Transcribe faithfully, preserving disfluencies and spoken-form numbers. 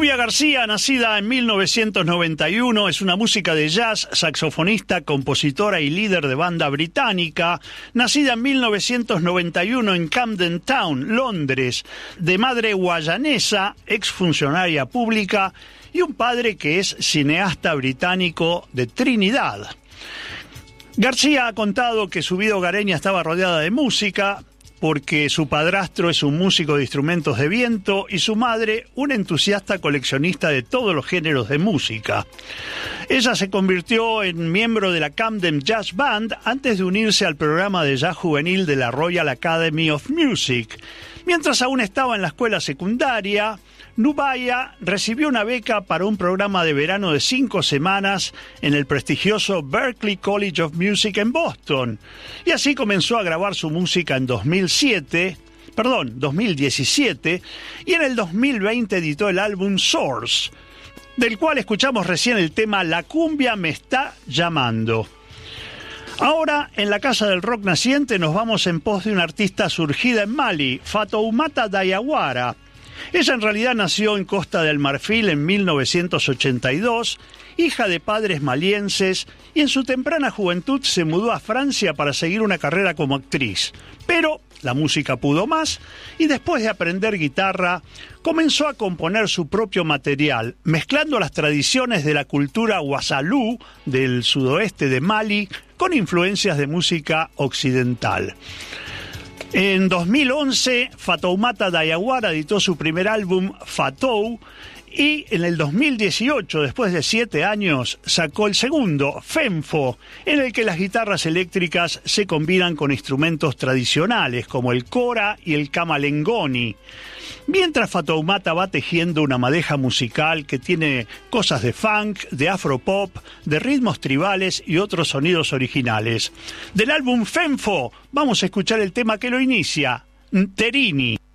Nubia García, nacida en mil novecientos noventa y uno, es una música de jazz, saxofonista, compositora y líder de banda británica. Nacida en mil novecientos noventa y uno en Camden Town, Londres, de madre guayanesa, exfuncionaria pública, y un padre que es cineasta británico de Trinidad. García ha contado que su vida hogareña estaba rodeada de música, porque su padrastro es un músico de instrumentos de viento y su madre un entusiasta coleccionista de todos los géneros de música. Ella se convirtió en miembro de la Camden Jazz Band antes de unirse al programa de jazz juvenil de la Royal Academy of Music. Mientras aún estaba en la escuela secundaria, Nubia recibió una beca para un programa de verano de cinco semanas en el prestigioso Berklee College of Music en Boston. Y así comenzó a grabar su música en dos mil siete, perdón, dos mil diecisiete, y en el dos mil veinte editó el álbum Source, del cual escuchamos recién el tema La cumbia me está llamando. Ahora, en la Casa del Rock Naciente, nos vamos en pos de una artista surgida en Mali, Fatoumata Diawara. Ella en realidad nació en Costa del Marfil en mil novecientos ochenta y dos, hija de padres malienses, y en su temprana juventud se mudó a Francia para seguir una carrera como actriz. Pero la música pudo más, y después de aprender guitarra, comenzó a componer su propio material, mezclando las tradiciones de la cultura Wasalú del sudoeste de Mali con influencias de música occidental. En dos mil once, Fatoumata Diawara editó su primer álbum, Fatou, y en el dos mil dieciocho, después de siete años, sacó el segundo, Fenfo, en el que las guitarras eléctricas se combinan con instrumentos tradicionales como el kora y el kamalengoni. Mientras Fatoumata va tejiendo una madeja musical que tiene cosas de funk, de afropop, de ritmos tribales y otros sonidos originales. Del álbum Fenfo vamos a escuchar el tema que lo inicia, Nterini.